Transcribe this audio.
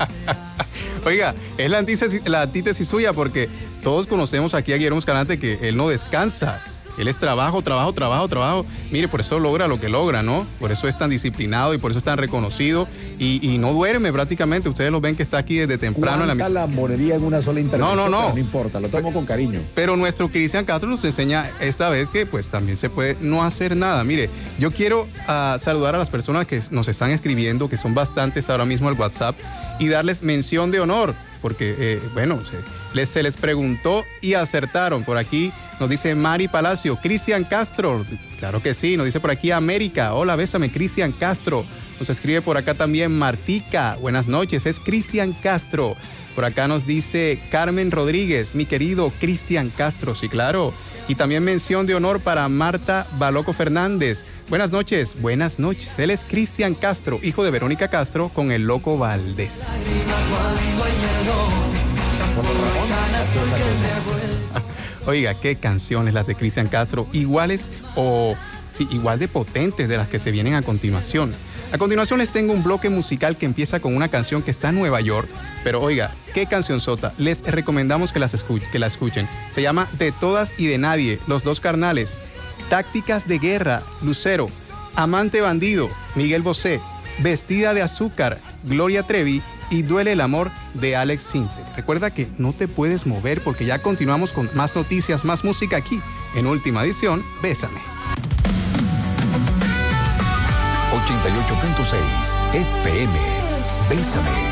Oiga, es la antítesis suya porque todos conocemos aquí a Guillermo Escalante que él no descansa. Él es trabajo. Mire, por eso logra lo que logra, ¿no? Por eso es tan disciplinado y por eso es tan reconocido y no duerme prácticamente. Ustedes lo ven que está aquí desde temprano en la misión. La lambonería en una sola intervención. No. No importa, lo tomo con cariño. Pero nuestro Cristian Castro nos enseña esta vez que pues también se puede no hacer nada. Mire, yo quiero saludar a las personas que nos están escribiendo, que son bastantes ahora mismo al WhatsApp, y darles mención de honor, porque, se les preguntó y acertaron. Por aquí nos dice Mari Palacio, Cristian Castro, claro que sí, nos dice por aquí América, hola, bésame, Cristian Castro. Nos escribe por acá también Martica, buenas noches, es Cristian Castro. Por acá nos dice Carmen Rodríguez, mi querido Cristian Castro, sí, claro. Y también mención de honor para Marta Baloco Fernández. Buenas noches, él es Cristian Castro, hijo de Verónica Castro con el Loco Valdés. Oiga, qué canciones las de Cristian Castro, iguales o sí, igual de potentes de las que se vienen a continuación. A continuación les tengo un bloque musical que empieza con una canción que está en Nueva York, pero oiga, qué canción sota, les recomendamos que la escuchen. Se llama De Todas y de Nadie, Los Dos Carnales, Tácticas de Guerra, Lucero, Amante Bandido, Miguel Bosé, Vestida de Azúcar, Gloria Trevi y Duele el Amor de Alex Sintek. Recuerda que no te puedes mover porque ya continuamos con más noticias, más música aquí en Última Edición, Bésame. 88.6 FM, Bésame.